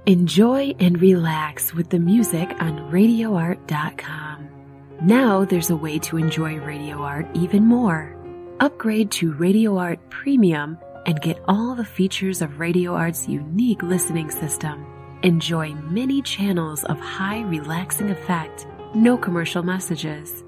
Enjoy and relax with the music on RadioArt.com. Now there's a way to enjoy Radio Art even more. Upgrade to Radio Art Premium and get all the features of Radio Art's unique listening system. Enjoy many channels of high relaxing effect, no commercial messages.